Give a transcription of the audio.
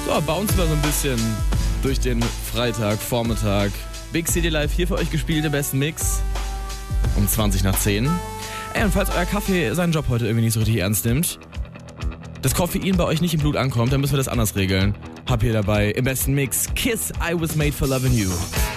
So, bouncen wir so ein bisschen durch den Freitagvormittag. Big City Live hier für euch gespielt, im besten Mix. Um 20 nach 10. Ey, und falls euer Kaffee seinen Job heute irgendwie nicht so richtig ernst nimmt, das Koffein bei euch nicht im Blut ankommt, dann müssen wir das anders regeln. Hab hier dabei im besten Mix Kiss, I Was Made for Loving You.